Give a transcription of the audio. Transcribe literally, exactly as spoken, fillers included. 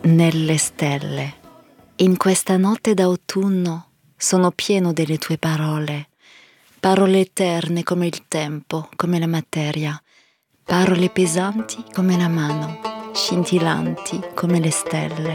nelle stelle. In questa notte d'autunno sono pieno delle tue parole, parole eterne come il tempo, come la materia, parole pesanti come la mano, scintillanti come le stelle.